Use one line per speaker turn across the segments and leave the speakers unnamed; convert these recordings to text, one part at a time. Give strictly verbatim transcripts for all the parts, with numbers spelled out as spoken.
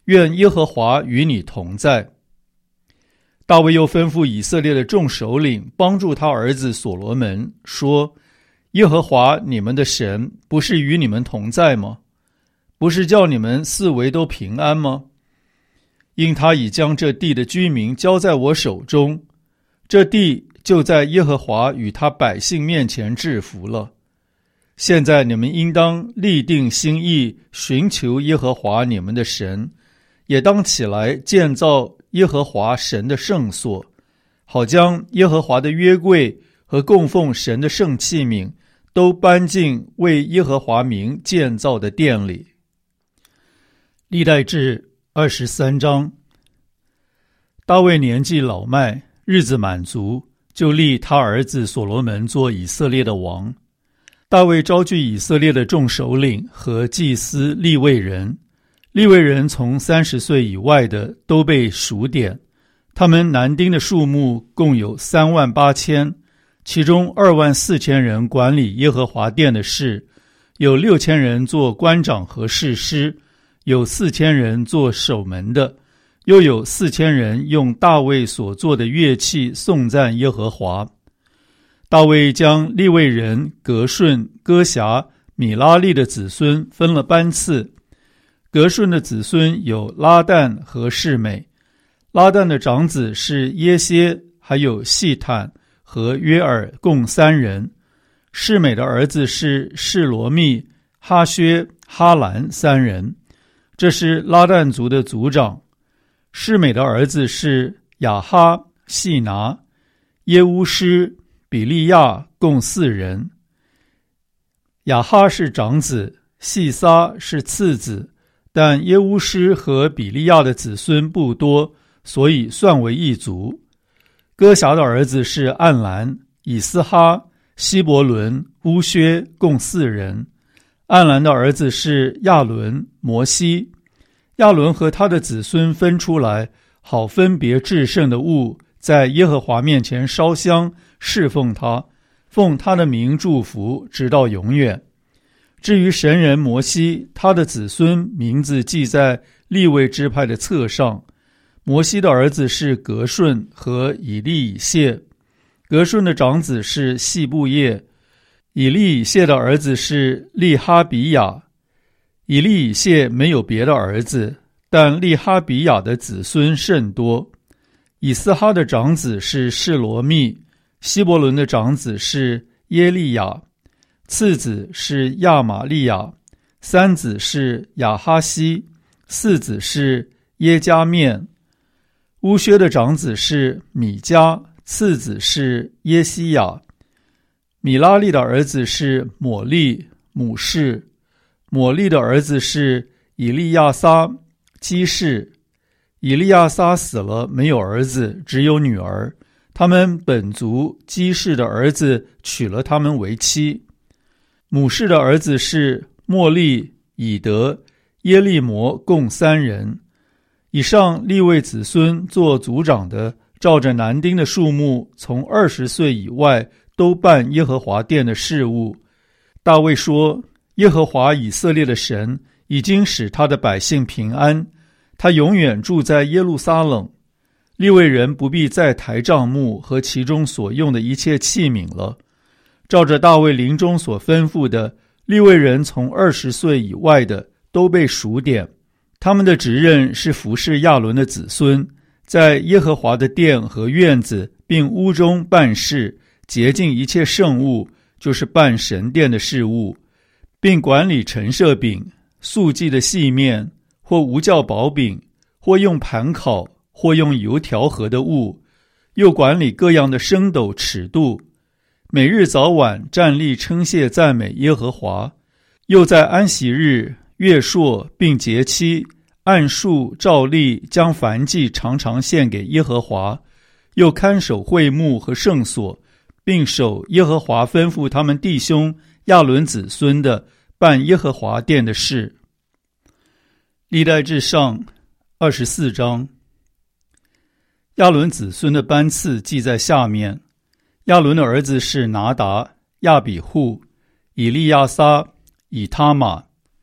愿耶和华与你同在。大卫又吩咐以色列的众首领帮助他儿子所罗门，说：耶和华你们的神不是与你们同在吗？不是叫你们四围都平安吗？因他已将这地的居民交在我手中，这地就在耶和华与他百姓面前制服了。现在你们应当立定心意，寻求耶和华你们的神，也当起来建造耶和华神的圣所，好将耶和华的约柜和供奉神的圣器皿都搬进为耶和华名建造的殿里。历代志二十三章。大卫年纪老迈，日子满足，就立他儿子所罗门做以色列的王。大卫召聚以色列的众首领和祭司利未人，利未人从三十岁以外的都被数点，他们男丁的数目共有三万八千，其中二万四千人管理耶和华殿的事，有六千人做官长和士师，有四千人做守门的，又有四千人用大卫所做的乐器颂赞耶和华。大卫将利未人革顺、哥辖、米拉利的子孙分了班次。革顺的子孙有拉旦和示美，拉旦的长子是耶歇，还有细坦和约尔，共三人。示美的儿子是示罗密、哈薛、哈兰三人，这是拉旦族的族长。示美的儿子是亚哈、细拿、耶乌施、比利亚，共四人。亚哈是长子，细撒是次子，但耶乌施和比利亚的子孙不多，所以算为一族。哥辖的儿子是暗兰、以斯哈、希伯伦、乌薛，共四人。暗兰的儿子是亚伦、摩西。亚伦和他的子孙分出来，好分别至圣的物，在耶和华面前烧香侍奉他，奉他的名祝福，直到永远。至于神人摩西，他的子孙名字记在利未支派的册上。摩西的儿子是革顺和以利以谢，革顺的长子是细布叶，以利以谢的儿子是利哈比亚。以利以谢没有别的儿子，但利哈比亚的子孙甚多。以斯哈的长子是示罗密，希伯伦的长子是耶利亚，次子是亚玛利亚，三子是亚哈西，四子是耶加面。乌薛的长子是米迦，次子是耶西亚。米拉利的儿子是抹利、母士。抹利的儿子是以利亚撒、基士。以利亚撒死了，没有儿子，只有女儿。他们本族基士的儿子娶了他们为妻。母士的儿子是莫利、以德、耶利摩，共三人。以上利未子孙做族长的，照着男丁的数目，从二十岁以外都办耶和华殿的事务。大卫说：耶和华以色列的神已经使他的百姓平安，他永远住在耶路撒冷。利未人不必再抬帐幕和其中所用的一切器皿了。照着大卫临终所吩咐的，利未人从二十岁以外的都被数点，他们的职任是服侍亚伦的子孙，在耶和华的殿和院子并屋中办事，洁净一切圣物，就是办神殿的事务，并管理陈设饼、素祭的细面，或无酵薄饼，或用盘烤，或用油调和的物，又管理各样的升斗尺度，每日早晚站立称谢赞美耶和华，又在安息日、月朔并节期按数照例将燔祭常常献给耶和华，又看守会幕和圣所，并守耶和华吩咐他们弟兄亚伦子孙的办耶和华殿的事。历代志上二十四章。亚伦子孙的班次记在下面。亚伦的儿子是拿达、亚比户、以利亚撒、以他玛。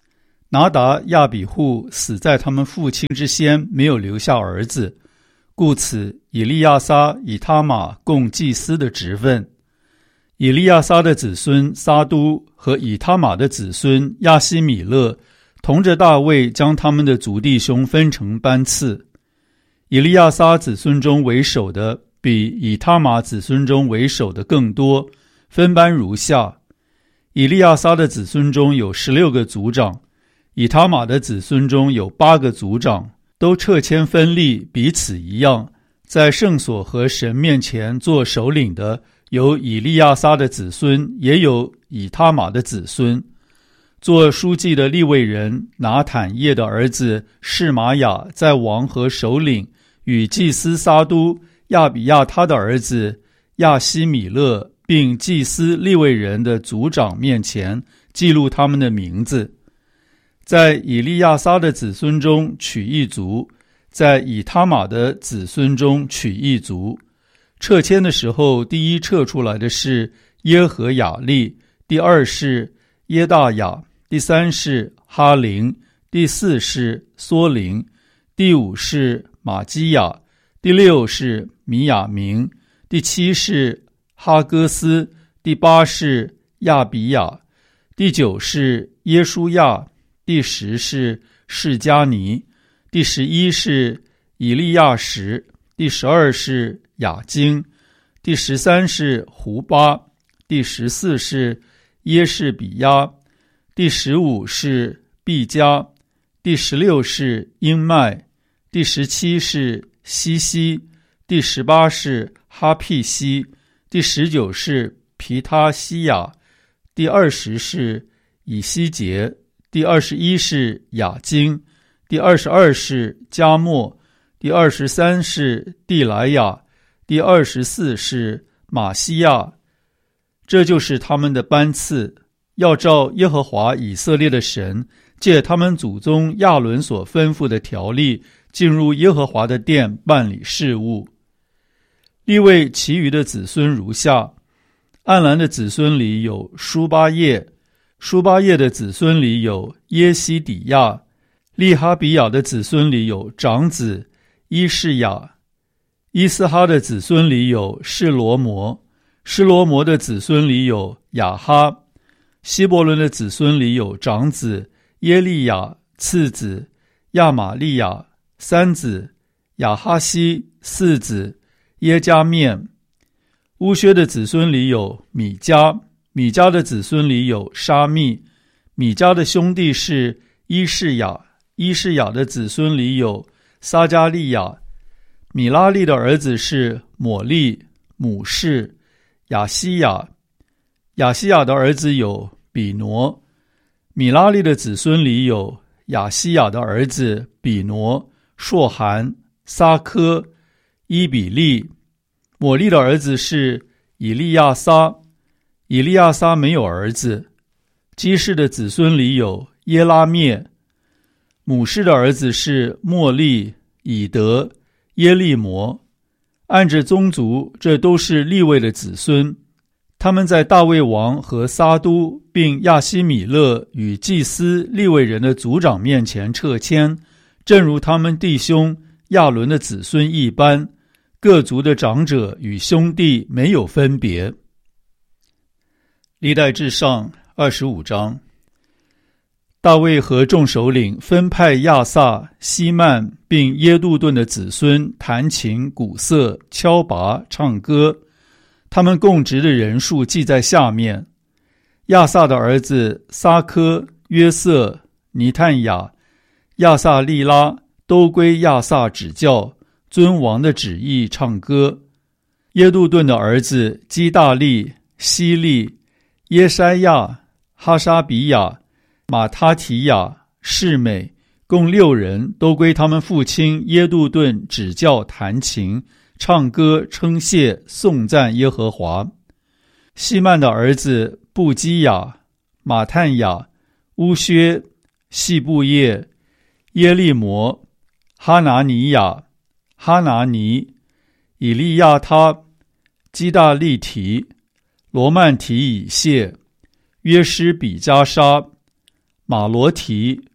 拿达、亚比户死在他们父亲之先，没有留下儿子，故此以利亚撒、以他玛共祭司的职分。以利亚撒的子孙撒都和以他玛的子孙亚希米勒同着大卫将他们的族弟兄分成班次。以利亚撒子孙中为首的比以他玛子孙中为首的更多，分班如下：以利亚撒的子孙中有十六个族长，以他玛的子孙中有八个族长，都撤迁分立，彼此一样。在圣所和神面前做首领的有以利亚撒的子孙，也有以他玛的子孙。做书记的利未人拿坦叶的儿子示玛雅，在王和首领与祭司撒都、亚比亚他的儿子亚希米勒并祭司利未人的族长面前记录他们的名字。在以利亚撒的子孙中取一族，在以他玛的子孙中取一族。撤迁的时候，第一撤出来的是耶和雅利，第二是耶大雅，第三是哈林，第四是梭林，第五是马基亚，第六是米亚明，第七是哈戈斯，第八是亚比亚，第九是耶书亚，第十是示迦尼，第十一是以利亚什，第十二是雅京，第十三是胡巴，第十四是耶士比亚，第十五是毕加，第十六是英麦，第十七是西西，第十八是哈庇西，第十九是皮他西亚，第二十是以西结，第二十一是雅京，第二十二是加莫，第二十三是蒂莱亚，第二十四是马西亚。这就是他们的班次，要照耶和华以色列的神借他们祖宗亚伦所吩咐的条例，进入耶和华的殿办理事务。利未其余的子孙如下：暗兰的子孙里有书巴叶，书巴叶的子孙里有耶西底亚，利哈比亚的子孙里有长子伊士雅，伊斯哈的子孙里有示罗摩，示罗摩的子孙里有雅哈，希伯伦的子孙里有长子耶利亚，次子亚玛利亚，三子亚哈西，四子耶加面。乌薛的子孙里有米迦，米迦的子孙里有沙密，米迦的兄弟是伊士雅，伊士雅的子孙里有撒加利亚。米拉利的儿子是抹利、母士、亚西亚，亚西亚的儿子有比挪。米拉利的子孙里有亚西亚的儿子比挪、硕含、撒科、伊比利。抹利的儿子是以利亚撒，以利亚撒没有儿子。基士的子孙里有耶拉灭。母士的儿子是莫利、以德、耶利摩。按着宗族，这都是利未的子孙。他们在大卫王和撒都并亚希米勒与祭司利未人的族长面前撤迁，正如他们弟兄亚伦的子孙一般，各族的长者与兄弟没有分别。历代志上二十五章。大卫和众首领分派亚萨、希曼并耶杜顿的子孙弹琴、鼓瑟、敲拔、唱歌，他们供职的人数记在下面：亚萨的儿子撒科、约瑟、尼探雅、亚萨利拉都归亚萨指教，遵王的旨意唱歌。耶杜顿的儿子基大利、希利、耶筛亚、哈沙比亚、马他提亚、示美，共六人，都归他们父亲耶杜顿指教弹琴、唱歌、称谢、颂赞耶和华。希曼的儿子布基亚、马探雅、乌薛、细布叶、耶利摩、哈拿尼亚、哈拿尼、以利亚他、基大利提、罗曼提以谢、约施比加沙、马罗提、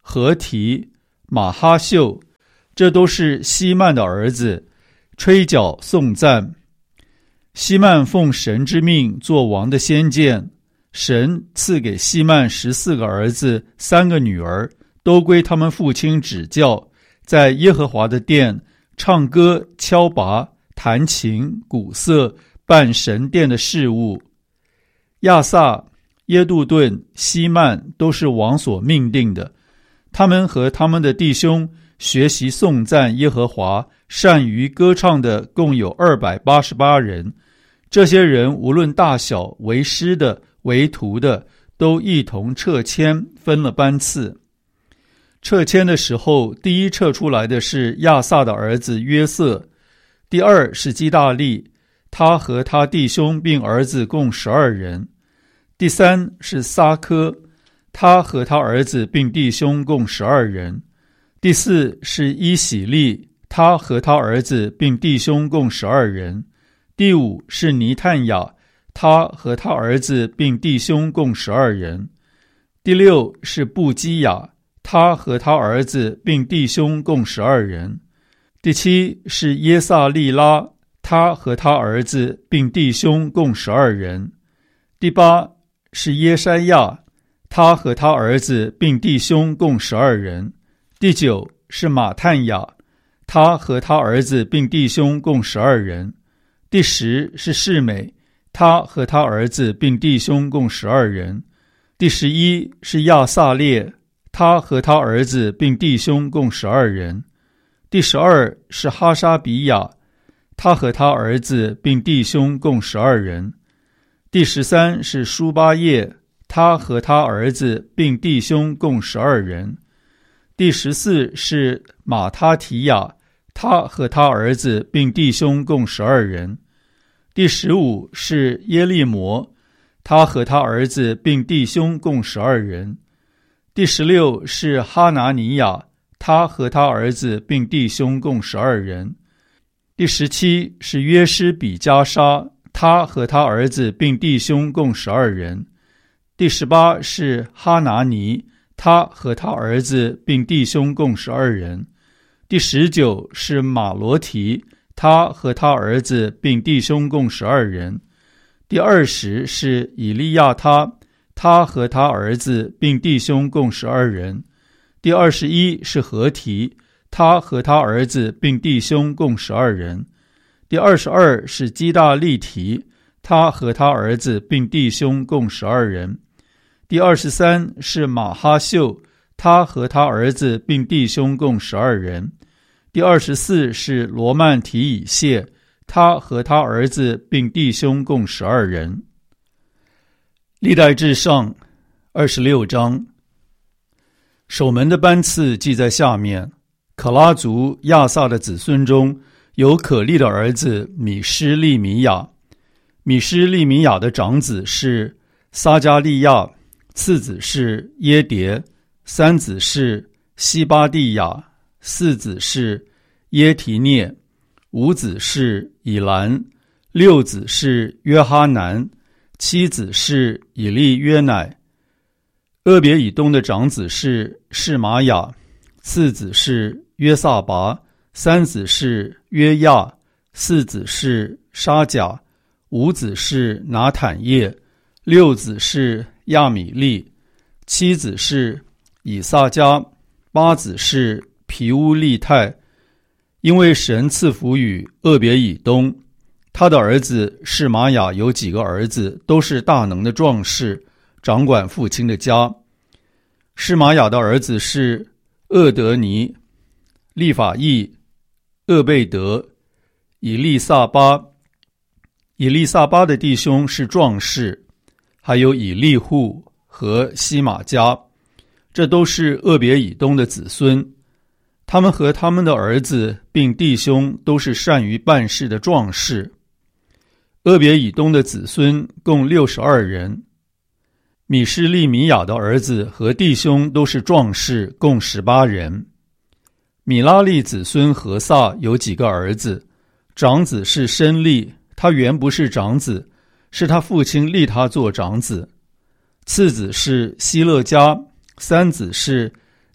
何提、马哈秀，这都是希曼的儿子，吹角颂赞。希曼奉神之命做王的先见，神赐给希曼十四个儿子，三个女儿，都归他们父亲指教，在耶和华的殿唱歌、敲拔、弹琴、鼓瑟，办神殿的事务。亚萨、耶杜顿、希曼都是王所命定的，他们和他们的弟兄学习颂赞耶和华，善于歌唱的共有二百八十八人。这些人无论大小，为师的、为徒的，都一同撤迁，分了班次。撤迁的时候，第一撤出来的是亚萨的儿子约瑟，第二是基大利，他和他弟兄并儿子共十二人。第三是撒科，他和他儿子并弟兄共十二人。第四是伊喜利，他和他儿子并弟兄共十二人。第五是尼探雅，他和他儿子并弟兄共十二人。第六是布基雅，他和他儿子并弟兄共十二人。第七是耶萨利拉，他和他儿子并弟兄共十二人。第八是耶筛亚，他和他儿子并弟兄共十二人。第九是马探雅，他和他儿子并弟兄共十二人。第十是示美，他和他儿子并弟兄共十二人。第十一是亚萨列，他和他儿子并弟兄共十二人。第十二是哈沙比亚，他和他儿子并弟兄共十二人。第十三是舒巴叶，他和他儿子并弟兄共十二人。第十四是马他提亚，他和他儿子并弟兄共十二人。第十五是耶利摩，他和他儿子并弟兄共十二人。第十六是哈拿尼亚，他和他儿子并弟兄共十二人。第十七是约施比加沙，他和他儿子并弟兄共十二人。第十八是哈拿尼，他和他儿子并弟兄共十二人。第十九是马罗提，他和他儿子并弟兄共十二人。第二十是以利亚他，他和他儿子并弟兄共十二人。第二十一是何提，他和他儿子并弟兄共十二人。第二十二是基大利提，他和他儿子并弟兄共十二人。第二十三是马哈秀，他和他儿子并弟兄共十二人。第二十四是罗曼提以谢，他和他儿子并弟兄共十二人。历代志上二十六章，守门的班次记在下面。可拉族亚萨的子孙中有可利的儿子米施利米亚，米施利米亚的长子是撒加利亚，次子是耶迭，三子是西巴蒂亚，四子是耶提涅，五子是以兰，六子是约哈南，七子是以利约乃。俄别以东的长子是示玛雅，次子是约萨拔，三子是约亚，四子是沙甲，五子是拿坦叶，六子是亚米利，七子是以萨迦，八子是皮乌利泰。因为神赐福与俄别以东，他的儿子示玛雅有几个儿子，都是大能的壮士，掌管父亲的家。示玛雅的儿子是厄德尼、利法义、厄贝德、以利萨巴。以利萨巴的弟兄是壮士，还有以利户和西玛加，这都是俄别以东的子孙。他们和他们的儿子并弟兄都是善于办事的壮士。俄别以东的子孙共六十二人。米施利米亚的儿子和弟兄都是壮士，共十八人。米拉利子孙何萨有几个儿子，长子是申利，他原不是长子，是他父亲立他做长子。次子是希勒家，三子是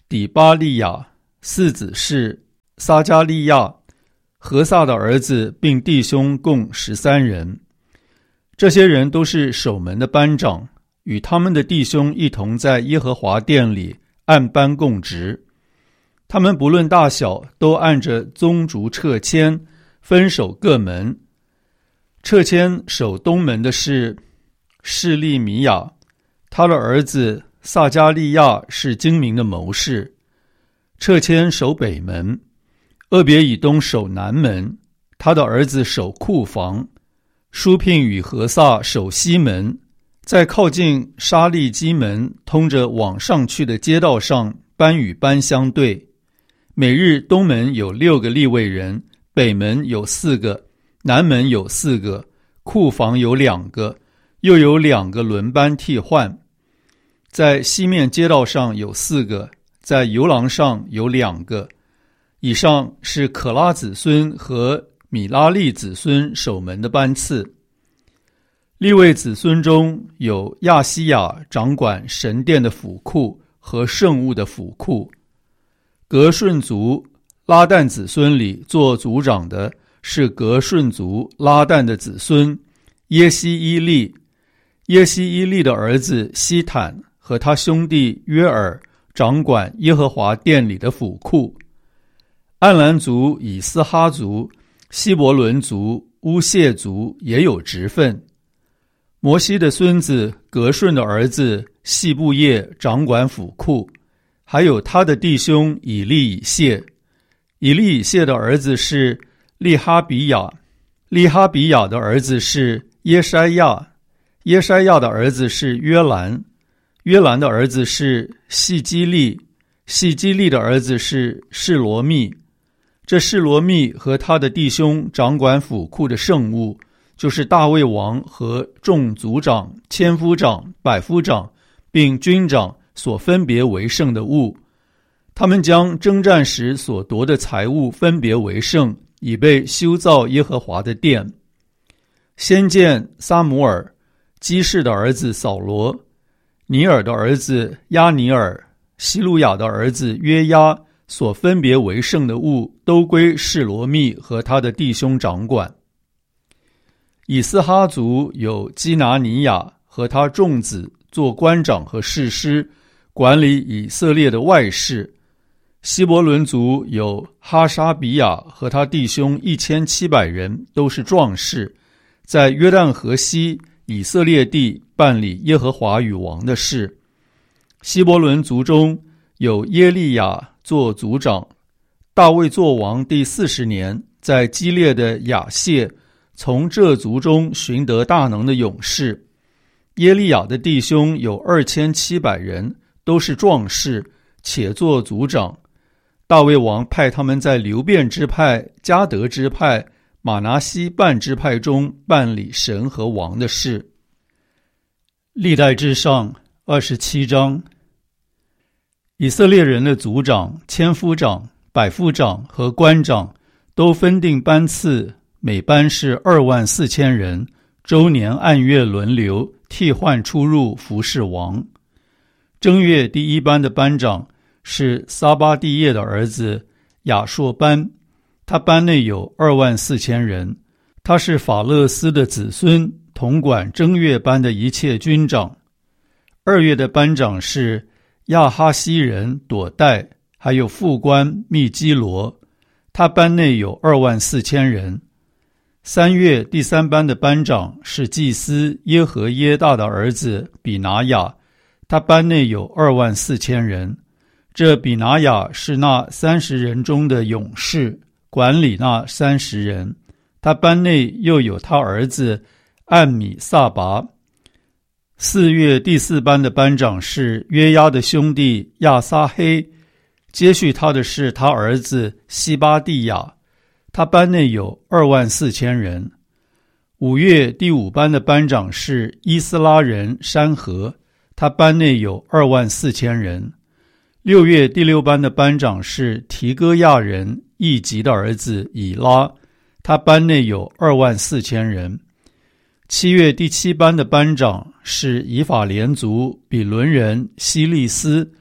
底巴利亚，四子是撒加利亚，何撒的儿子，并弟兄共十三人。这些人都是守门的班长，与他们的弟兄一同在耶和华殿里按班供职。他们不论大小，都按着宗族掣签分守各门。掣签守东门的是示利米亚，他的儿子撒加利亚是精明的谋士。掣签守北门，俄别以东守南门，他的儿子守库房。舒聘与何撒守西门，在靠近沙利基门通着往上去的街道上，班与班相对。每日东门有六个利未人，北门有四个，南门有四个，库房有两个，又有两个轮班替换。在西面街道上有四个，在游廊上有两个。以上是可拉子孙和米拉利子孙守门的班次。利未子孙中有亚西亚掌管神殿的府库和圣物的府库。革顺族拉旦子孙里做族长的是革顺族拉旦的子孙耶西伊利。耶西伊利的儿子西坦和他兄弟约尔掌管耶和华殿里的府库。暗兰族、以斯哈族、希伯伦族、乌谢族也有职分。摩西的孙子革顺的儿子细布叶掌管府库，还有他的弟兄以利以谢。以利以谢的儿子是利哈比亚，利哈比亚的儿子是耶筛亚，耶筛亚的儿子是约兰，约兰的儿子是细基利，细基利的儿子是示罗密。这示罗密和他的弟兄掌管府库的圣物，就是大卫王和众族长、千夫长、百夫长并军长所分别为圣的物。他们将征战时所夺的财物分别为圣，以备修造耶和华的殿。先见撒母耳、基士的儿子扫罗、尼尔的儿子亚尼尔、希路亚的儿子约押所分别为圣的物，都归示罗密和他的弟兄掌管。以斯哈族有基拿尼亚和他众子做官长和士师，管理以色列的外事。希伯伦族有哈沙比亚和他弟兄一千七百人，都是壮士，在约旦河西以色列地办理耶和华与王的事。希伯伦族中有耶利亚做族长。大卫做王第四十年，在基列的亚谢从这族中寻得大能的勇士。耶利亚的弟兄有二千七百人，都是壮士，且做族长。大卫王派他们在流便支派、迦得支派、马拿西半支派中办理神和王的事。历代志上二十七章。以色列人的族长、千夫长、百夫长和官长都分定班次，每班是二万四千人，周年按月轮流替换出入服侍王。正月第一班的班长是撒巴蒂叶的儿子亚硕班，他班内有二万四千人，他是法勒斯的子孙，统管正月班的一切军长。二月的班长是亚哈西人朵代，还有副官密基罗，他班内有二万四千人。三月第三班的班长是祭司耶和耶大的儿子比拿雅，他班内有二万四千人。这比拿雅是那三十人中的勇士，管理那三十人。他班内又有他儿子暗米撒拔。四月第四班的班长是约押的兄弟亚撒黑，接续他的是他儿子西巴蒂亚，他班内有二万四千人。五月第五班的班长是伊斯拉人山河，他班内有二万四千人。六月第六班的班长是提哥亚人易吉的儿子以拉，他班内有二万四千人。七月第七班的班长是以法莲族比伦人希利斯，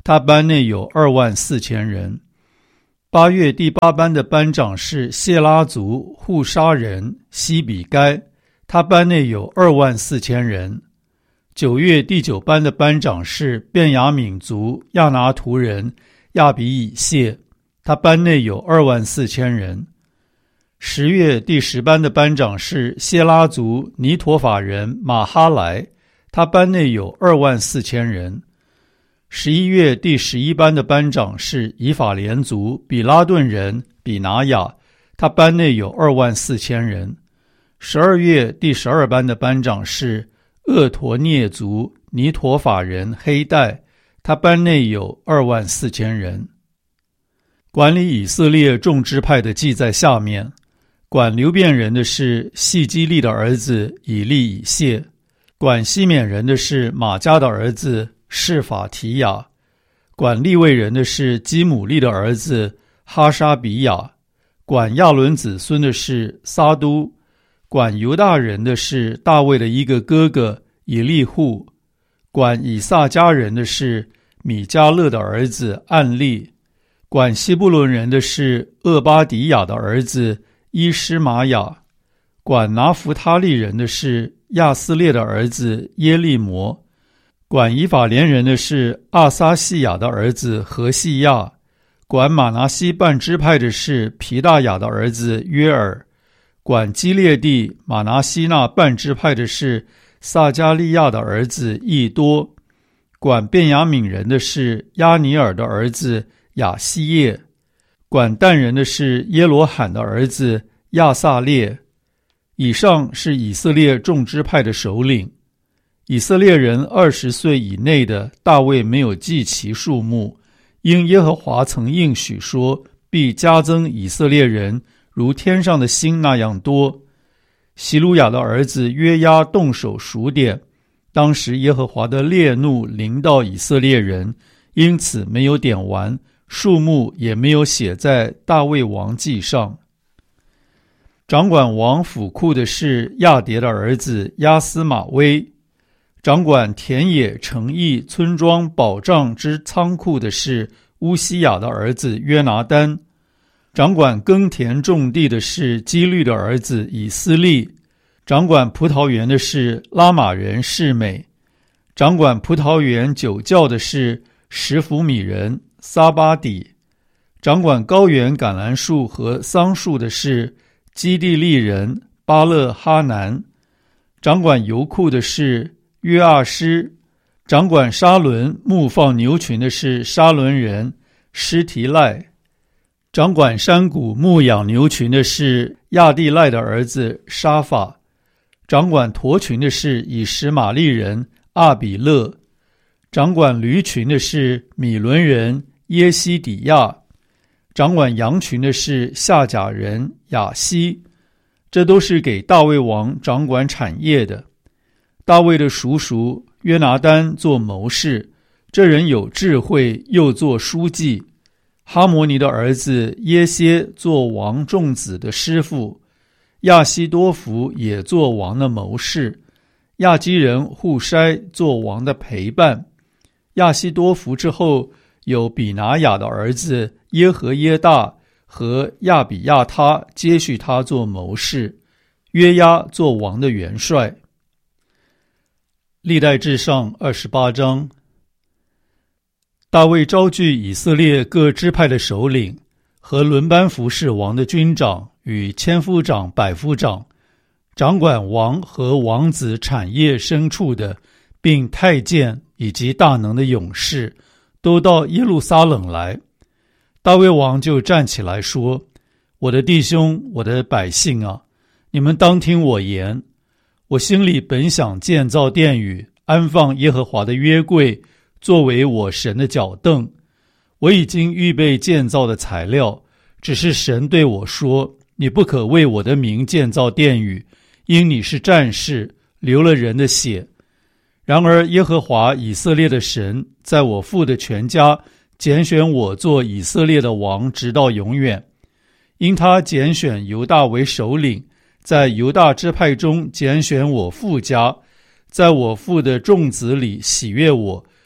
他班内有二万四千人。八月第八班的班长是谢拉族户沙人西比该，他班内有二万四千人。九月第九班的班长是便雅悯族亚拿图人亚比以谢，他班内有二万四千人。十月第十班的班长是谢拉族尼陀法人马哈莱，他班内有二万四千人。十一月第十一班的班长是以法莲族比拉顿人比拿雅，他班内有二万四千人。十二月第十二班的班长是厄陀涅族尼陀法人黑带，他班内有二万四千人。管理以色列众支派的记在下面。管流便人的是细基利的儿子以利以谢，管西缅人的是马加的儿子示法提亚，管利未人的是基姆利的儿子哈沙比亚，管亚伦子孙的是撒都，管犹大人的是大卫的一个哥哥以利户，管以萨迦人的是米迦勒的儿子暗利，管西布伦人的是厄巴迪亚的儿子伊施玛雅，管拿弗他利人的是亚斯列的儿子耶利摩，管以法莲人的是阿撒西亚的儿子何西亚，管马拿西半支派的是皮大雅的儿子约尔，管基列地马拿西那半支派的是撒加利亚的儿子益多，管便雅悯人的是亚尼尔的儿子亚西叶，管但人的是耶罗罕的儿子亚萨列。以上是以色列众支派的首领。以色列人二十岁以内的，大卫没有记其数目，因耶和华曾应许说，必加增以色列人如天上的星那样多。希鲁雅的儿子约押动手数点，当时耶和华的烈怒临到以色列人，因此没有点完，数目也没有写在大卫王记上。掌管王府库的是亚迭的儿子亚斯马威，掌管田野城邑村庄保障之仓库的是乌西雅的儿子约拿单，掌管耕田种地的是基律的儿子以斯利，掌管葡萄园的是拉玛人示美，掌管葡萄园酒窖的是什弗米人撒巴底，掌管高原橄榄树和桑树的是基地利人巴勒哈南，掌管油库的是约阿施，掌管沙伦牧放牛群的是沙伦人施提赖，掌管山谷牧养牛群的是亚地赖的儿子沙法，掌管驼群的是以实玛利人阿比勒，掌管驴群的是米伦人耶西底亚，掌管羊群的是夏甲人雅西。这都是给大卫王掌管产业的。大卫的叔叔约拿单做谋士，这人有智慧，又做书记。哈摩尼的儿子耶歇做王众子的师傅，亚西多弗也做王的谋士，亚基人户筛做王的陪伴。亚西多弗之后有比拿雅的儿子耶和耶大和亚比亚他接续他做谋士，约押做王的元帅。历代志上二十八章。大卫招聚以色列各支派的首领和轮班服侍王的军长与千夫长、百夫长，掌管王和王子产业牲畜的，并太监以及大能的勇士，都到耶路撒冷来。大卫王就站起来说：我的弟兄，我的百姓啊，你们当听我言。我心里本想建造殿宇，安放耶和华的约柜，作为我神的脚凳。我已经预备建造的材料，只是神对我说：你不可为我的名建造殿宇，因你是战士，流了人的血。然而耶和华以色列的神在我父的全家拣选我做以色列的王，直到永远。因他拣选犹大为首领，在犹大支派中拣选我父家，在我父的众子里喜悦我，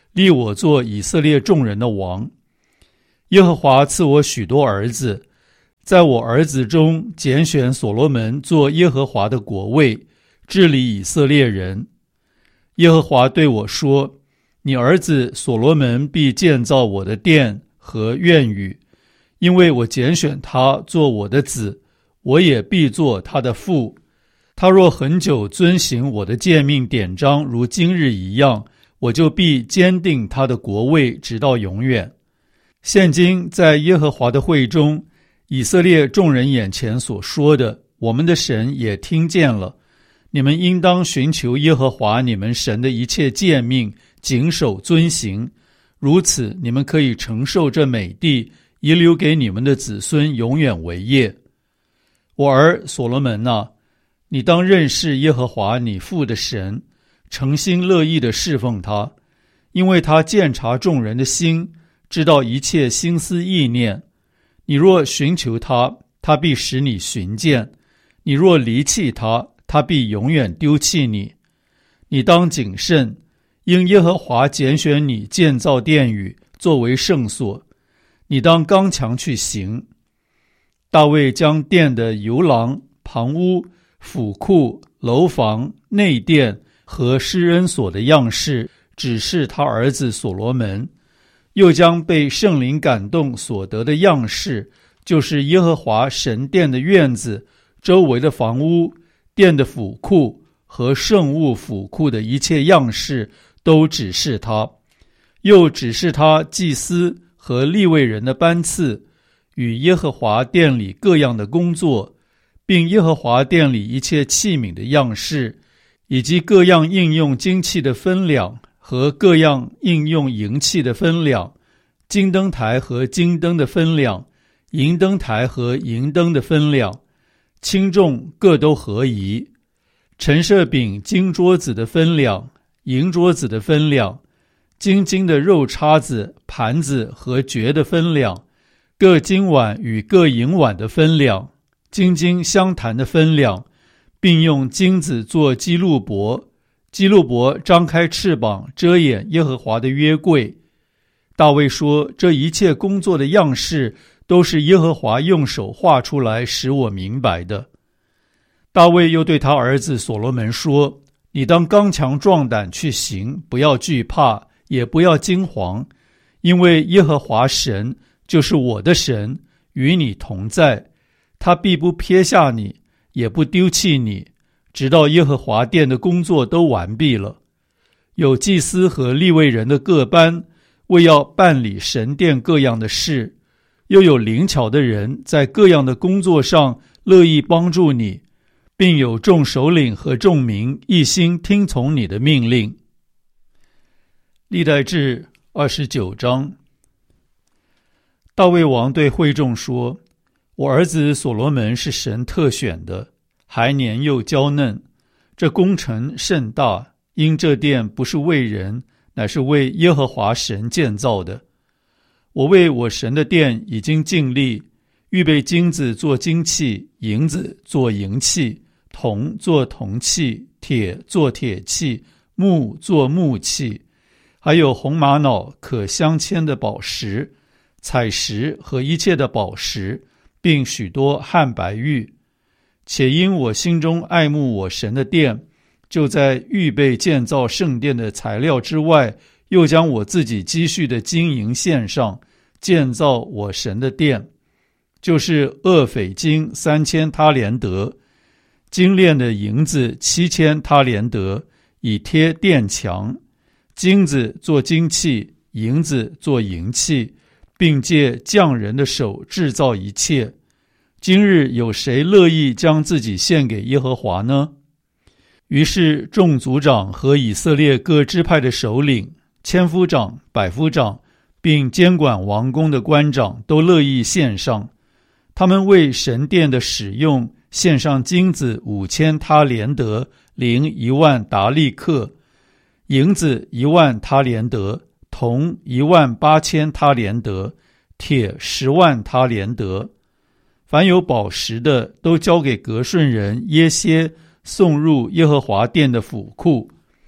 立我做以色列众人的王。耶和华赐我许多儿子，在我儿子中拣选所罗门做耶和华的国位，治理以色列人。耶和华对我说，你儿子所罗门必建造我的殿和院宇，因为我拣选他做我的子，我也必做他的父。他若很久遵行我的诫命典章，如今日一样，我就必坚定他的国位，直到永远。现今在耶和华的会中，以色列众人眼前所说的，我们的神也听见了。你们应当寻求耶和华你们神的一切诫命，谨守遵行，如此你们可以承受这美地，遗留给你们的子孙永远为业。我儿所罗门啊，你当认识耶和华你父的神，诚心乐意地侍奉他，因为他鉴察众人的心，知道一切心思意念。你若寻求他，他必使你寻见；你若离弃他，他必永远丢弃你。你当谨慎，因耶和华拣选你建造殿宇，作为圣所。你当刚强去行。大卫将殿的游廊、旁屋、府库、楼房、内殿和施恩所的样式指示他儿子所罗门，又将被圣灵感动所得的样式，就是耶和华神殿的院子、周围的房屋、殿的府库和圣物府库的一切样式，都指示他，又指示他祭司和利未人的班次，与耶和华殿里各样的工作，并耶和华殿里一切器皿的样式，以及各样应用金器的分量和各样应用银器的分量，金灯台和金灯的分量，银灯台和银灯的分量，轻重各都合宜。陈设饼金桌子的分量，银桌子的分量，金金的肉叉子、盘子和爵的分量，各金碗与各银碗的分量，金金相谈的分量，并用金子做基路伯，基路伯张开翅膀遮掩耶和华的约柜。大卫说，这一切工作的样式都是耶和华用手画出来，使我明白的。大卫又对他儿子所罗门说，你当刚强壮胆去行，不要惧怕，也不要惊惶，因为耶和华神就是我的神，与你同在，他必不撇下你，也不丢弃你，直到耶和华殿的工作都完毕了。有祭司和利未人的各班，为要办理神殿各样的事，又有灵巧的人在各样的工作上乐意帮助你，并有众首领和众民一心听从你的命令。历代志二十九章。大卫王对会众说，我儿子所罗门是神特选的，还年幼娇嫩，这工程甚大，因这殿不是为人，乃是为耶和华神建造的。我为我神的殿已经尽力，预备金子做金器，银子做银器，铜做铜器，铁做铁器，木做木器，还有红玛瑙可镶嵌的宝石、彩石和一切的宝石，并许多汉白玉。且因我心中爱慕我神的殿，就在预备建造圣殿的材料之外，又将我自己积蓄的金银献上，建造我神的殿，就是厄斐金三千他连得，精炼的银子七千他连得，以贴殿墙，金子做金器，银子做银器，并借匠人的手制造一切。今日有谁乐意将自己献给耶和华呢？于是众族长和以色列各支派的首领、千夫长、百夫长，并监管王宫的官长都乐意献上。他们为神殿的使用献上金子五千他连得，零一万达利克，银子一万他连得，铜一万八千他连得，铁十万他连得。凡有宝石的，都交给革顺人耶歇，送入耶和华殿的府库。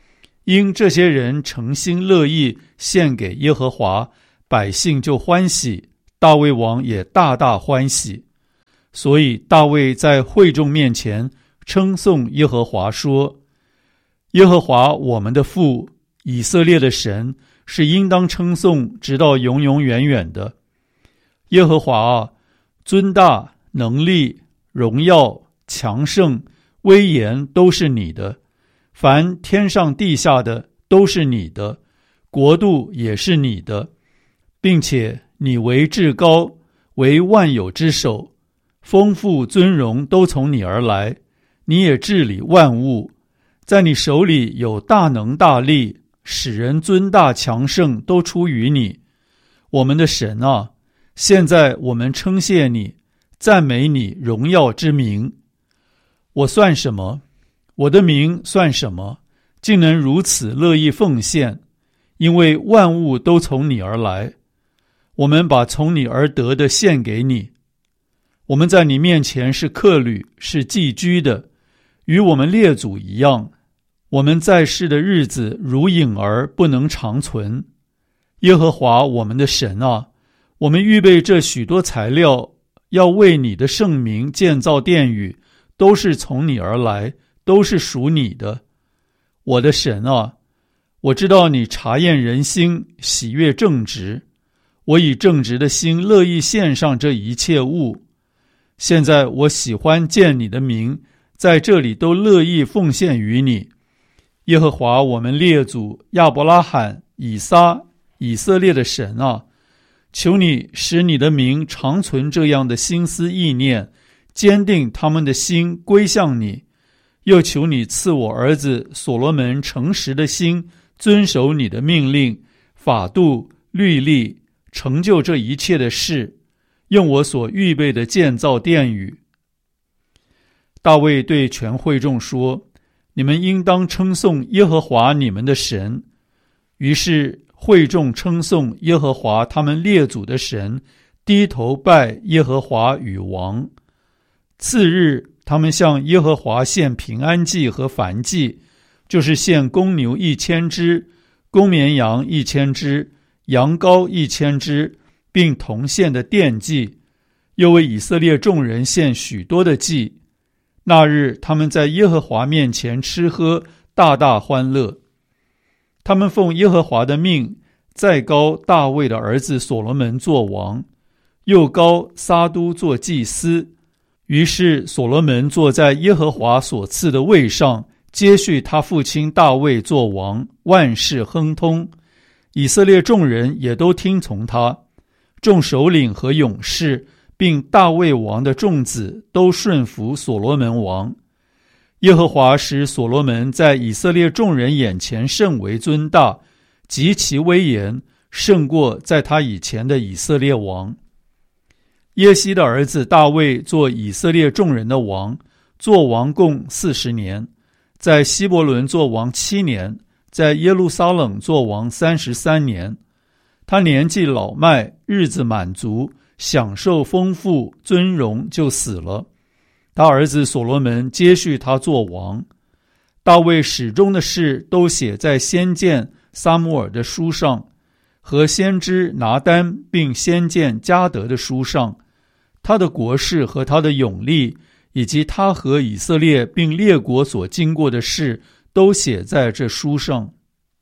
因这些人诚心乐意献给耶和华，百姓就欢喜，大卫王也大大欢喜。所以大卫在会众面前称颂耶和华说：耶和华我们的父，以色列的神，是应当称颂直到永永远远的。耶和华啊，尊大、能力、荣耀、强盛、威严都是你的，凡天上地下的都是你的，国度也是你的，并且你为至高，为万有之首，丰富尊荣都从你而来，你也治理万物，在你手里有大能大力，使人尊大强盛都出于你。我们的神啊，现在我们称谢你，赞美你荣耀之名。我算什么？我的名算什么？竟能如此乐意奉献？因为万物都从你而来，我们把从你而得的献给你。我们在你面前是客旅，是寄居的，与我们列祖一样。我们在世的日子如影儿，不能长存。耶和华我们的神啊，我们预备这许多材料，要为你的圣名建造殿宇，都是从你而来，都是属你的。我的神啊，我知道你察验人心，喜悦正直。我以正直的心乐意献上这一切物。现在我喜欢见你的名，在这里都乐意奉献于你。耶和华我们列祖亚伯拉罕、以撒、以色列的神啊，求你使你的名长存这样的心思意念，坚定他们的心归向你。又求你赐我儿子所罗门诚实的心，遵守你的命令、法度、律例，成就这一切的事，用我所预备的建造殿宇。大卫对全会众说：你们应当称颂耶和华你们的神。于是会众称颂耶和华他们列祖的神，低头拜耶和华与王。次日，他们向耶和华献平安祭和燔祭，就是献公牛一千只，公绵羊一千只，羊羔一千只，并同献的奠祭，又为以色列众人献许多的祭。那日，他们在耶和华面前吃喝，大大欢乐。他们奉耶和华的命，再膏大卫的儿子所罗门做王，又膏撒都做祭司。于是所罗门坐在耶和华所赐的位上，接续他父亲大卫做王，万事亨通。以色列众人也都听从他，众首领和勇士，并大卫王的众子都顺服所罗门王。耶和华使所罗门在以色列众人眼前甚为尊大，极其威严，胜过在他以前的以色列王。耶西的儿子大卫做以色列众人的王，做王共四十年，在希伯伦做王七年，在耶路撒冷做王三十三年。他年纪老迈，日子满足，享受丰富尊荣，就死了。他儿子所罗门接续他做王。大卫始终的事都写在先见撒母耳的书上，和先知拿单并先见迦得的书上。他的国事和他的勇力，以及他和以色列并列国所经过的事，都写在这书上。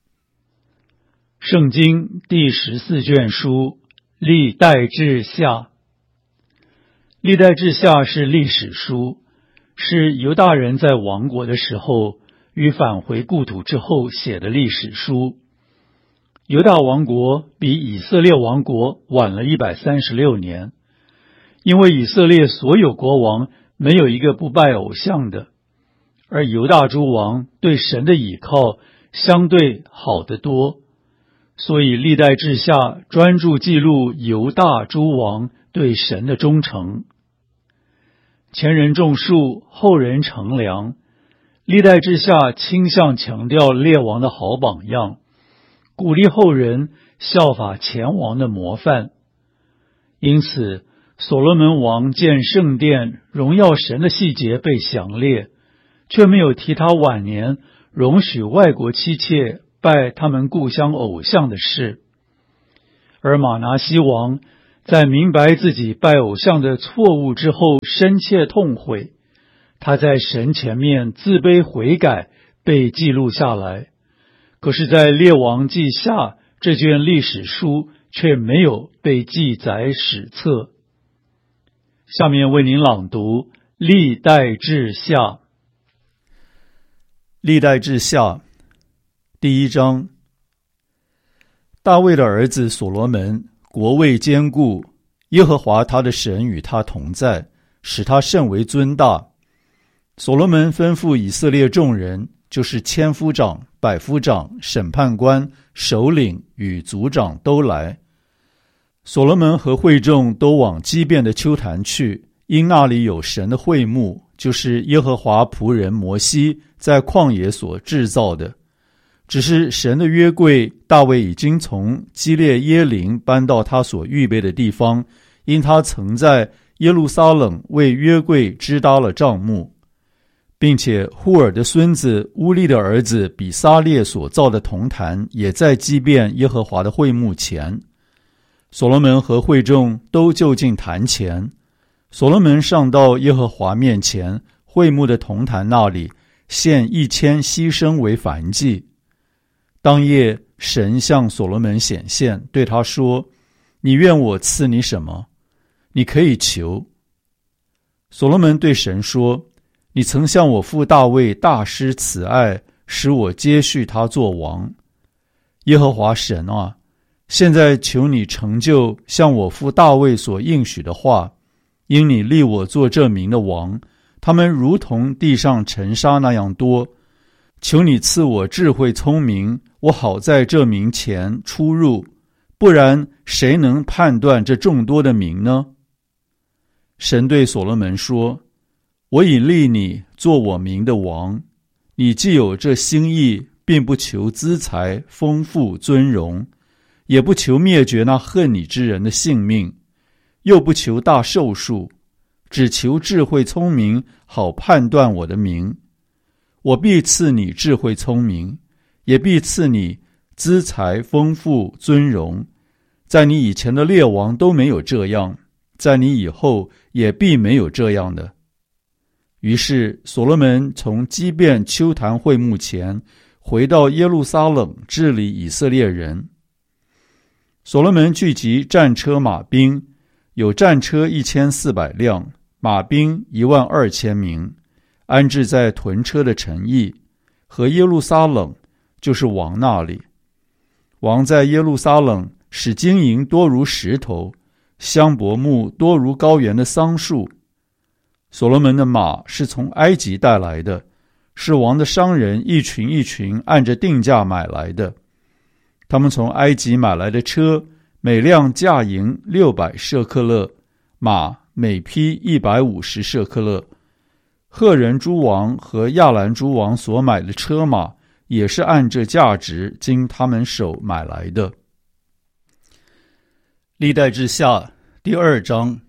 圣经第十四卷书，历代志下。历代志下是历史书，是犹大人在亡国的时候与返回故土之后写的历史书。犹大王国比以色列王国晚了一百三十六年，因为以色列所有国王没有一个不拜偶像的，而犹大诸王对神的倚靠相对好得多，所以历代志下专注记录犹大诸王对神的忠诚。前人种树，后人乘凉，历代志下倾向强调列王的好榜样，鼓励后人效法前王的模范。因此所罗门王建圣殿荣耀神的细节被详列，却没有提他晚年
容许外国妻妾拜他们故乡偶像的事。而马拿西王在明白自己拜偶像的错误之后，深切痛悔，他在神前面自卑悔改，被记录下来。可是在列王记下这卷历史书却没有被记载史册。下面为您朗读历代志下。
历代志下第一章。大卫的儿子所罗门国位坚固，耶和华他的神与他同在，使他甚为尊大。所罗门吩咐以色列众人，就是千夫长、百夫长、审判官、首领与族长都来。所罗门和会众都往基遍的丘坛去，因那里有神的会幕，就是耶和华仆人摩西在旷野所制造的。只是神的约柜，大卫已经从基列耶林搬到他所预备的地方，因他曾在耶路撒冷为约柜支搭了帐幕，并且户尔的孙子乌利的儿子比撒列所造的铜坛也在基遍耶和华的会幕前。所罗门和会众都就近坛前，所罗门上到耶和华面前，会幕的铜坛那里献一千牺牲为燔祭。当夜，神向所罗门显现，对他说：你愿我赐你什么？你可以求。所罗门对神说：你曾向我父大卫大施慈爱，使我接续他做王。耶和华神啊，现在求你成就向我父大卫所应许的话，因你立我做这民的王，他们如同地上尘沙那样多。求你赐我智慧聪明，我好在这民前出入，不然谁能判断这众多的民呢？神对所罗门说：我已立你做我民的王，你既有这心意，并不求资财、丰富、尊荣，也不求灭绝那恨你之人的性命，又不求大寿数，只求智慧聪明，好判断我的名。我必赐你智慧聪明，也必赐你资财丰富尊荣，在你以前的列王都没有这样，在你以后也必没有这样的。于是所罗门从基遍丘坛会幕前回到耶路撒冷，治理以色列人。所罗门聚集战车马兵，有战车一千四百辆，马兵一万二千名，安置在屯车的城邑和耶路撒冷，就是王那里。王在耶路撒冷使金银多如石头，香柏木多如高原的桑树。所罗门的马是从埃及带来的，是王的商人一群一群按着定价买来的。他们从埃及买来的车，每辆价银六百舍克勒，马每匹一百五十舍克勒。赫人诸王和亚兰诸王所买的车马，也是按这价值经他们手买来的。历代志下第二章。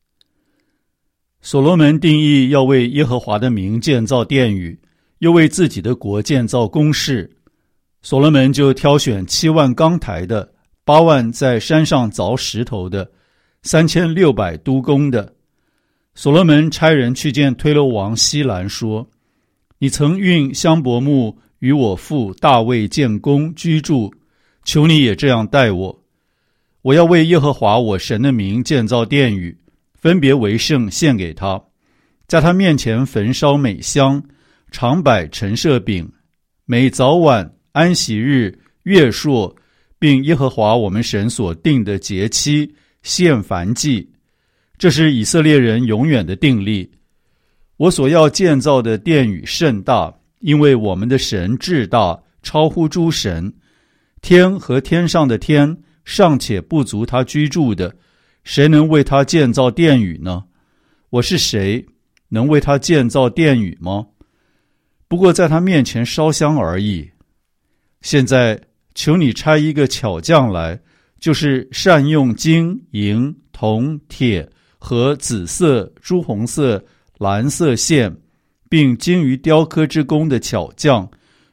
所罗门定义要为耶和华的名建造殿宇，又为自己的国建造宫室。所罗门就挑选七万钢台的，八万在山上凿石头的，三千六百督工的。所罗门差人去见推罗王希兰说：你曾运香柏木与我父大卫建宫居住，求你也这样待我。我要为耶和华我神的名建造殿宇，分别为圣献给他，在他面前焚烧美香，常摆陈设饼，每早晚安息日月朔，并耶和华我们神所定的节期献燔祭。这是以色列人永远的定例。我所要建造的殿宇甚大，因为我们的神至大，超乎诸神。天和天上的天尚且不足他居住的，谁能为他建造殿宇呢？我是谁，能为他建造殿宇吗？不过在他面前烧香而已。现在求你差一个巧匠来，就是善用金银铜铁和紫色朱红色蓝色线，并精于雕刻之工的巧匠，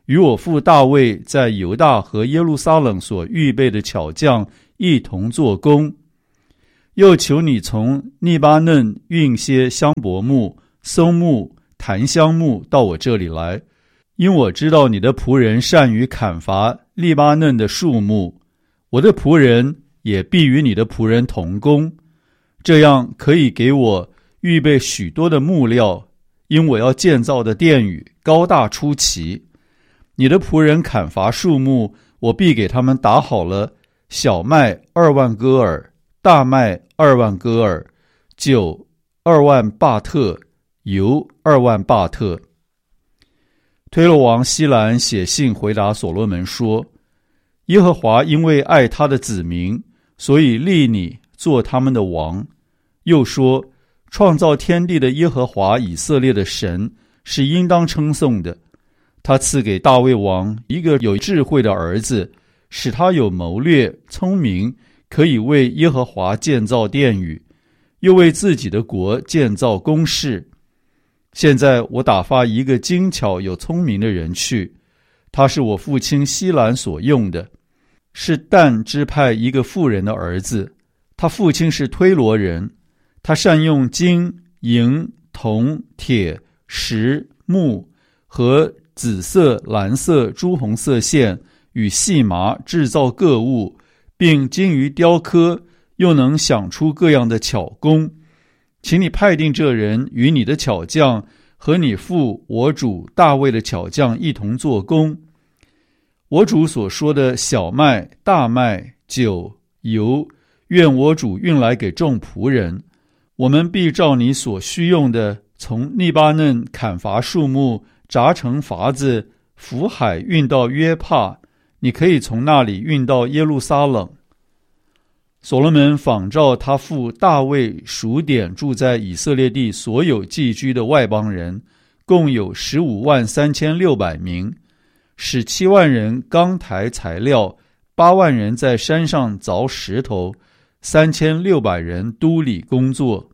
与我父大卫在犹大和耶路撒冷所预备的巧匠一同做工。又求你从利巴嫩运些香柏木、松木、檀香木到我这里来，因我知道你的仆人善于砍伐利巴嫩的树木，我的仆人也必与你的仆人同工，这样可以给我预备许多的木料，因我要建造的殿宇高大出奇。你的仆人砍伐树木，我必给他们打好了小麦二万戈尔，大麦二万戈尔，酒二万巴特，油二万巴特。推罗王希兰写信回答所罗门说，耶和华因为爱他的子民，所以立你做他们的王。又说，创造天地的耶和华以色列的神是应当称颂的。他赐给大卫王一个有智慧的儿子，使他有谋略、聪明，可以为耶和华建造殿宇，又为自己的国建造宫室。现在我打发一个精巧有聪明的人去，他是我父亲希兰所用的，是但支派一个妇人的儿子，他父亲是推罗人。他善用金、银、铜、铁、石、木和紫色、蓝色、朱红色线与细麻制造各物，并精于雕刻，又能想出各样的巧工。请你派定这人与你的巧匠和你父我主大卫的巧匠一同做工。我主所说的小麦、大麦、酒、油，愿我主运来给众仆人。我们必照你所需用的，从利巴嫩砍伐树木，扎成筏子，浮海运到约帕，你可以从那里运到耶路撒冷。所罗门仿照他父大卫数点住在以色列地所有寄居的外邦人，共有十五万三千六百名，使七万人钢抬材料，八万人在山上凿石头，三千六百人督理工作。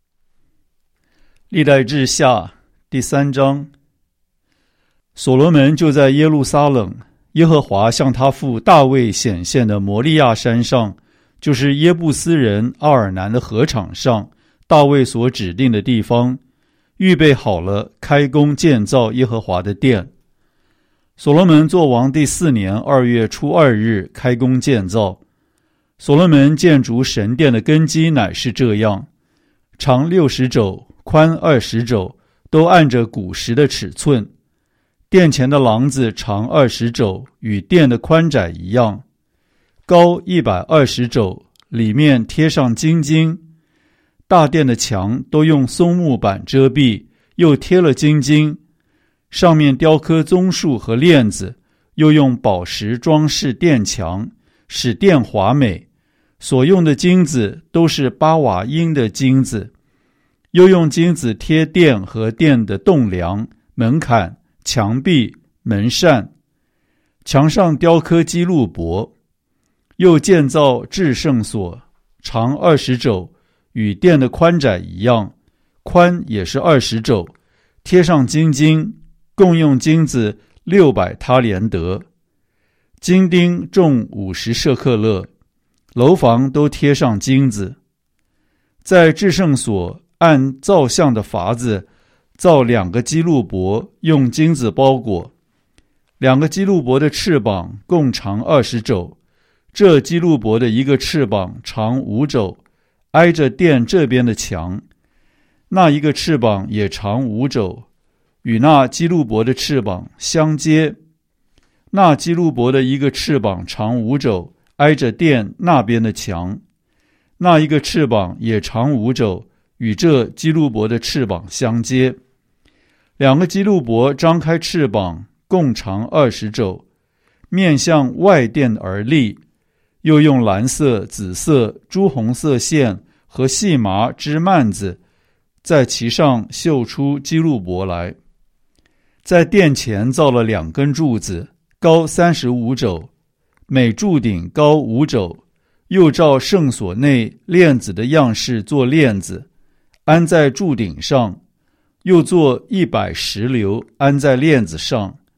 历代志下第三章。所罗门就在耶路撒冷，耶和华向他父大卫显现的摩利亚山上，就是耶布斯人奥尔南的禾场上，大卫所指定的地方，预备好了开工建造耶和华的殿。所罗门作王第四年二月初二日开工建造。所罗门建筑神殿的根基乃是这样：长六十肘，宽二十肘，都按着古时的尺寸。殿前的廊子长二十肘，与殿的宽窄一样，高一百二十肘，里面贴上金金。大殿的墙都用松木板遮蔽，又贴了金金，上面雕刻棕树和链子，又用宝石装饰殿墙，使殿华美。所用的金子都是巴瓦因的金子，又用金子贴殿和殿的栋梁、门槛、墙壁、门扇，墙上雕刻基路伯。又建造至圣所，长二十肘，与殿的宽窄一样，宽也是二十肘，贴上金金，共用金子六百他连得，金钉重五十舍克勒，楼房都贴上金子。在至圣所按造像的法子造两个基路伯，用金子包裹。两个基路伯的翅膀共长二十肘，这基路伯的一个翅膀长五肘，挨着殿这边的墙；那一个翅膀也长五肘，与那基路伯的翅膀相接。那基路伯的一个翅膀长五肘，挨着殿那边的墙；那一个翅膀也长五肘，与这基路伯的翅膀相接。两个基路伯张开翅膀，共长二十肘，面向外殿而立，又用蓝色、紫色、朱红色线和细麻织幔子，在其上绣出基路伯来。在殿前造了两根柱子，高三十五肘，每柱顶高五肘，又照圣所内链子的样式做链子，安在柱顶上，又做一百石榴安在链子上，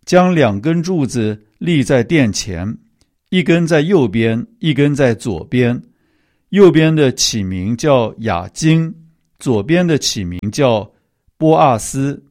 将两根柱子立在殿前，一根在右边，一根在左边。右边的起名叫雅金，左边的起名叫波阿斯。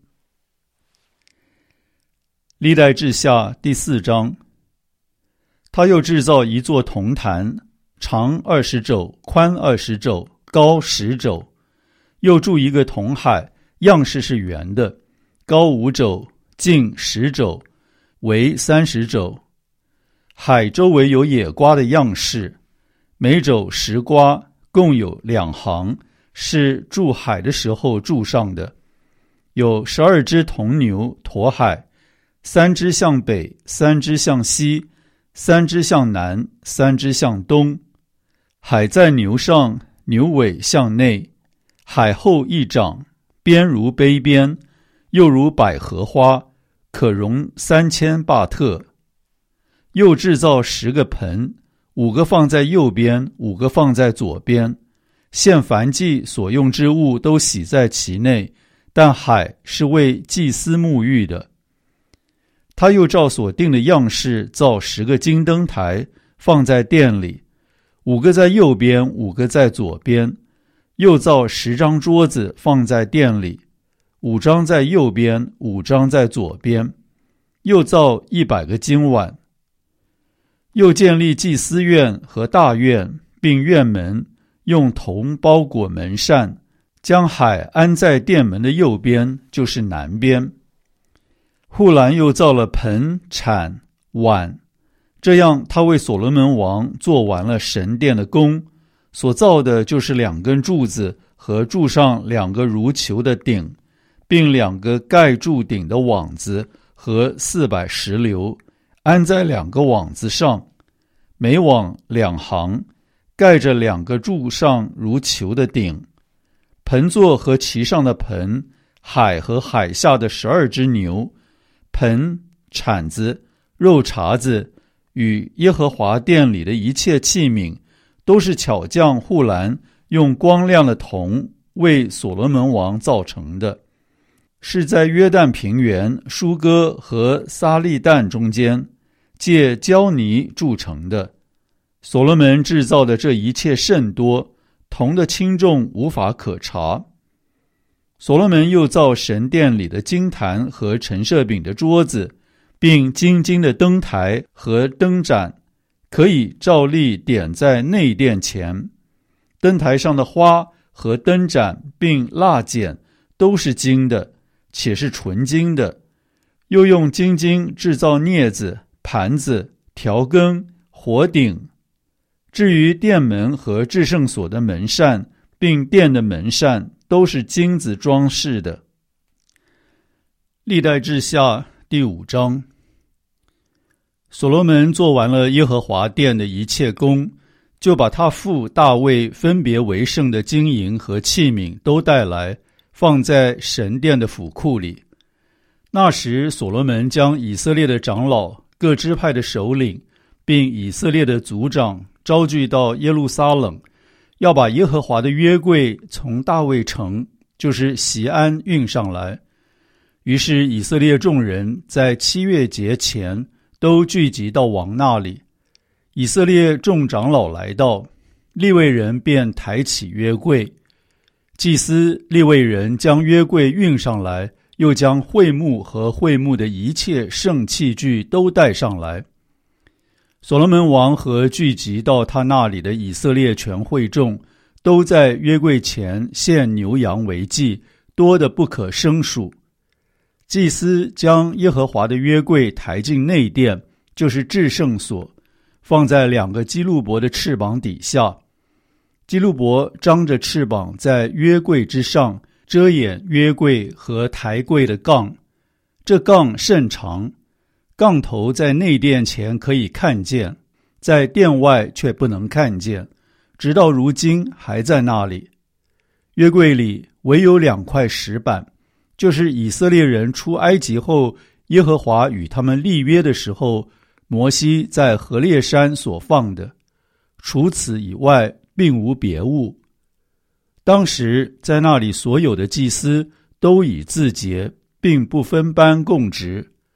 历代志下第四章。他又制造一座铜坛，长二十肘，宽二十肘，高十肘。又筑一个铜海，样式是圆的，高五肘，径十肘，围三十肘。海周围有野瓜的样式，每肘十瓜，共有两行，是筑海的时候筑上的。有十二只铜牛驮海，三只向北，三只向西，三只向南，三只向东。海在牛上，牛尾向内。海后一掌，边如杯边，又如百合花，可容三千巴特。又制造十个盆，五个放在右边，五个放在左边。献燔祭所用之物都洗在其内，但海是为祭司沐浴的。他又照所定的样式造十个金灯台，放在殿里，五个在右边，五个在左边。又造十张桌子放在殿里，五张在右边，五张在左边。又造一百个金碗。又建立祭司院和大院，并院门，用铜包裹门扇，将海安在殿门的右边，就是南边。户兰又造了盆、铲、碗，这样他为所罗门王做完了神殿的工。所造的就是两根柱子和柱上两个如球的顶，并两个盖柱顶的网子和四百石榴，安在两个网子上，每网两行，盖着两个柱上如球的顶。盆座和其上的盆，海和海下的十二只牛，盆、铲子、肉茬子与耶和华殿里的一切器皿，都是巧匠户兰用光亮的铜为所罗门王造成的，是在约旦平原舒哥和撒利旦中间借胶泥铸成的。所罗门制造的这一切甚多，铜的轻重无法可查。所罗门又造神殿里的金坛和陈设饼的桌子，并金金的灯台和灯盏，可以照例点在内殿前。灯台上的花和灯盏并蜡剪都是金的，且是纯金的。又用金金制造镊子、盘子、调羹、火鼎。至于殿门和至圣所的门扇，并殿的门扇，都是金子装饰的。历代志下第五章。所罗门做完了耶和华殿的一切工，就把他父大卫分别为圣的金银和器皿都带来，放在神殿的府库里。那时所罗门将以色列的长老、各支派的首领，并以色列的族长招聚到耶路撒冷，要把耶和华的约柜从大卫城，就是锡安运上来。于是以色列众人在七月节前都聚集到王那里。以色列众长老来到，利未人便抬起约柜。祭司利未人将约柜运上来，又将会幕和会幕的一切圣器具都带上来。所罗门王和聚集到他那里的以色列全会众，都在约柜前献牛羊为祭，多得不可胜数。祭司将耶和华的约柜抬进内殿，就是至圣所，放在两个基路伯的翅膀底下。基路伯张着翅膀在约柜之上，遮掩约柜和抬柜的杠。这杠甚长，杠头在内殿前可以看见，在殿外却不能看见，直到如今还在那里。约柜里唯有两块石板，就是以色列人出埃及后，耶和华与他们立约的时候，摩西在何烈山所放的，除此以外并无别物。当时在那里所有的祭司都以自洁，并不分班供职。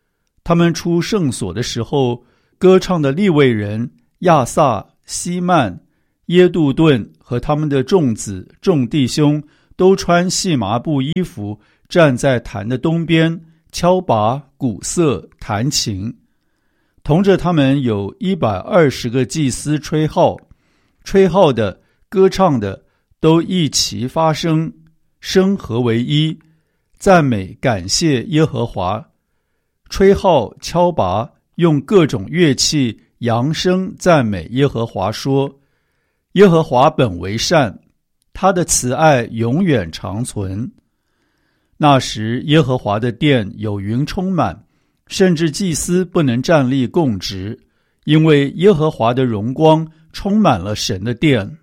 他们出圣所的时候，歌唱的利未人亚萨、希曼、耶杜顿和他们的众子众弟兄都穿细麻布衣服，站在坛的东边，敲拔、鼓瑟、弹琴。同着他们有一百二十个祭司吹号，吹号的、歌唱的都一齐发声，声合为一，赞美感谢耶和华。吹号、敲拔，用各种乐器扬声赞美耶和华，说：耶和华本为善，他的慈爱永远长存。那时耶和华的殿有云充满，甚至祭司不能站立供职，因为耶和华的荣光充满了神的殿。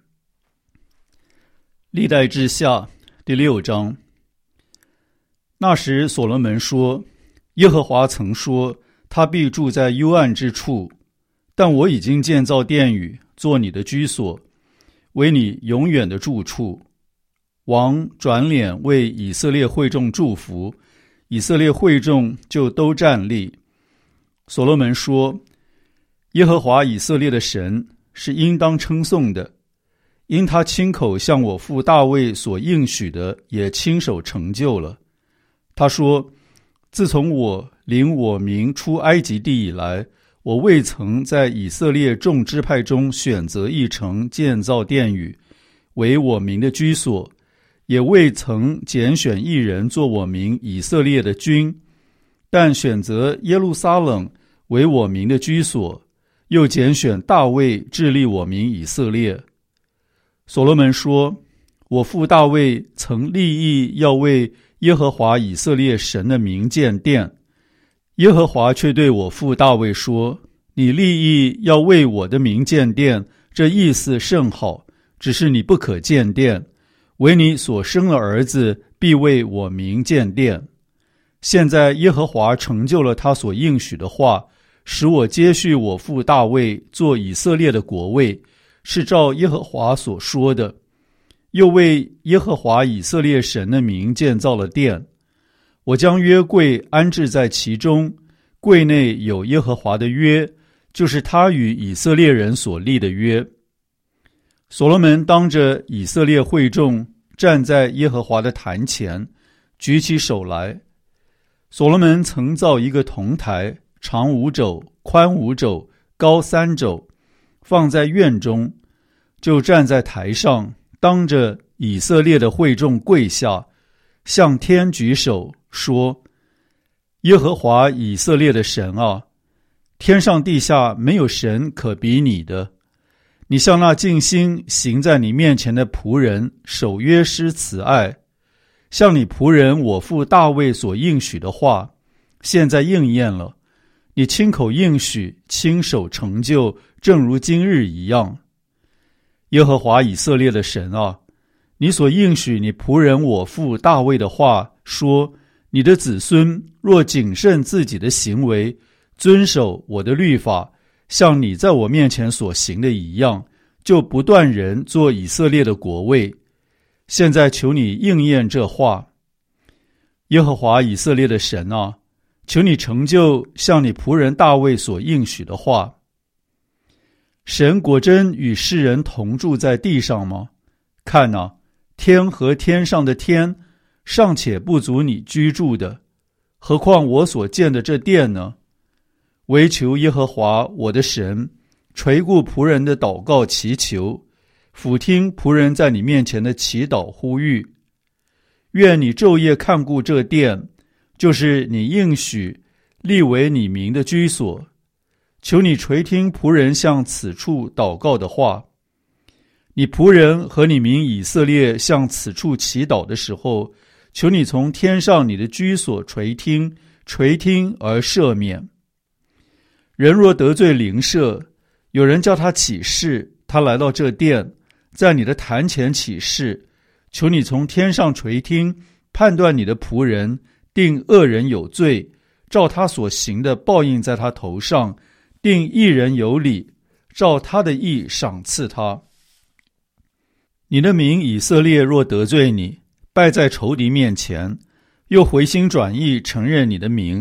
历代志下第六章。那时所罗门说：耶和华曾说，他必住在幽暗之处，但我已经建造殿宇，做你的居所，为你永远的住处。王转脸为以色列会众祝福，以色列会众就都站立。所罗门说：耶和华以色列的神是应当称颂的，因他亲口向我父大卫所应许的也亲手成就了。他说：自从我领我民出埃及地以来，我未曾在以色列众支派中选择一城建造殿宇，为我民的居所，也未曾拣选一人做我民以色列的君，但选择耶路撒冷为我民的居所，又拣选大卫治理我民以色列。所罗门说：我父大卫曾立意要为耶和华以色列神的名建殿，耶和华却对我父大卫说：你立意要为我的名建殿，这意思甚好，只是你不可建殿，唯你所生的儿子必为我名建殿。现在耶和华成就了他所应许的话，使我接续我父大卫做以色列的国位，是照耶和华所说的。又为耶和华以色列神的名建造了殿，我将约柜安置在其中，柜内有耶和华的约，就是他与以色列人所立的约。所罗门当着以色列会众站在耶和华的坛前，举起手来。所罗门曾造一个铜台，长五肘，宽五肘，高三肘，放在院中，就站在台上，当着以色列的会众跪下，向天举手说：耶和华以色列的神啊，天上地下没有神可比你的。你向那尽心行在你面前的仆人守约施慈爱，向你仆人我父大卫所应许的话，现在应验了。你亲口应许，亲手成就，正如今日一样。耶和华以色列的神啊，你所应许你仆人我父大卫的话，说：你的子孙若谨慎自己的行为，遵守我的律法，像你在我面前所行的一样，就不断人做以色列的国位。现在求你应验这话。耶和华以色列的神啊，求你成就像你仆人大卫所应许的话。神果真与世人同住在地上吗？看啊，天和天上的天尚且不足你居住的，何况我所建的这殿呢？唯求耶和华我的神垂顾仆人的祷告祈求，俯听仆人在你面前的祈祷呼吁。愿你昼夜看顾这殿，就是你应许立为你名的居所。求你垂听仆人向此处祷告的话。你仆人和你民以色列向此处祈祷的时候，求你从天上你的居所垂听，垂听而赦免。人若得罪邻舍，有人叫他起誓，他来到这殿，在你的坛前起誓，求你从天上垂听，判断你的仆人，定恶人有罪，照他所行的报应在他头上，定义人有理，照他的义赏赐他。你的民以色列若得罪你，败在仇敌面前，又回心转意承认你的名，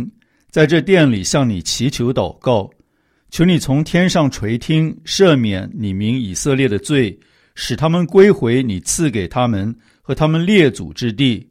在这殿里向你祈求祷告，求你从天上垂听，赦免你民以色列的罪，使他们归回你赐给他们和他们列祖之地，